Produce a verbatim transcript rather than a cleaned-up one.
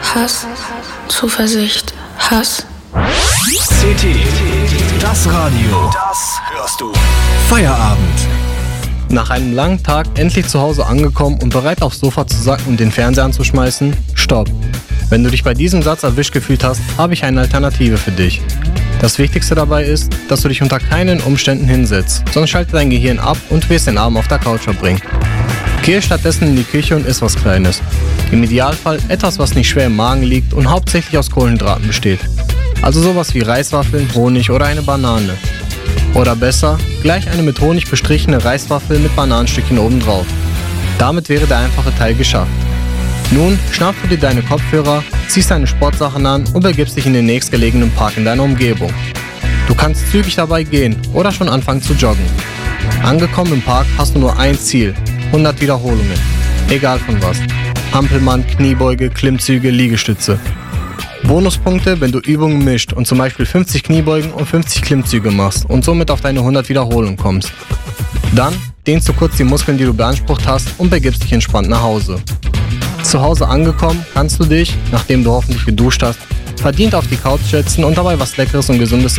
Hass, Zuversicht, Hass. C T, das Radio, das hörst du. Feierabend. Nach einem langen Tag endlich zu Hause angekommen und bereit aufs Sofa zu sacken und den Fernseher anzuschmeißen? Stopp. Wenn du dich bei diesem Satz erwischt gefühlt hast, habe ich eine Alternative für dich. Das Wichtigste dabei ist, dass du dich unter keinen Umständen hinsetzt, sonst schaltet dein Gehirn ab und du wirst den Abend auf der Couch verbringen. Gehe stattdessen in die Küche und iss was Kleines. Im Idealfall etwas, was nicht schwer im Magen liegt und hauptsächlich aus Kohlenhydraten besteht. Also sowas wie Reiswaffeln, Honig oder eine Banane. Oder besser, gleich eine mit Honig bestrichene Reiswaffel mit Bananenstückchen obendrauf. Damit wäre der einfache Teil geschafft. Nun schnappst du dir deine Kopfhörer, ziehst deine Sportsachen an und begibst dich in den nächstgelegenen Park in deiner Umgebung. Du kannst zügig dabei gehen oder schon anfangen zu joggen. Angekommen im Park hast du nur ein Ziel, hundert Wiederholungen. Egal von was. Hampelmann, Kniebeuge, Klimmzüge, Liegestütze. Bonuspunkte, wenn du Übungen mischt und zum Beispiel fünfzig Kniebeugen und fünfzig Klimmzüge machst und somit auf deine hundert Wiederholungen kommst. Dann dehnst du kurz die Muskeln, die du beansprucht hast und begibst dich entspannt nach Hause. Zu Hause angekommen, kannst du dich, nachdem du hoffentlich geduscht hast, verdient auf die Couch setzen und dabei was Leckeres und Gesundes